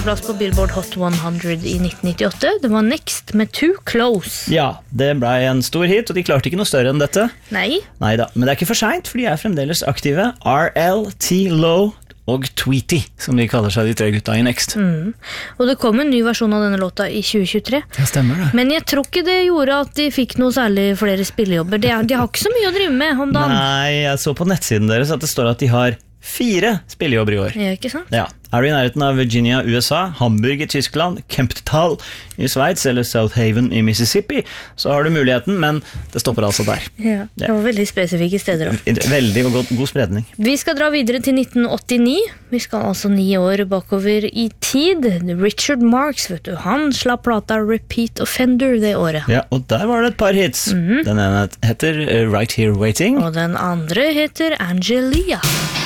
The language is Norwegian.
Plass på Billboard Hot 100 i 1998. Det var Next med Too Close. Ja, det ble en stor hit, og de klarte ikke noe større enn dette. Neida, men det er ikke for sent, for de er fremdeles aktive. RL, T-Lo og Tweety, som de kaller seg, de tre gutta i Next. Og det kom en ny versjon av denne låta i 2023. Ja, stemmer det. Men jeg tror ikke det gjorde at de fikk noe særlig flere spillejobber. De har ikke så mye å drive med om dagen. Nei, jeg så på nettsiden deres at det står at de har 4 spillejobber i år. Ja, ikke sant? Ja, er du i nærheten av Virginia, USA, Hamburg i Tyskland, Kemptthal i Schweiz eller South Haven i Mississippi, så har du muligheten, men det stopper altså der. Ja, det var veldig spesifikke steder. Veldig og god spredning. Vi skal dra videre til 1989. Vi skal altså 9 år bakover i tid. Richard Marx, vet du, han slapp plata Repeat Offender det året. Ja, og der var det et par hits. Den ene heter Right Here Waiting. Og den andre heter Angelia.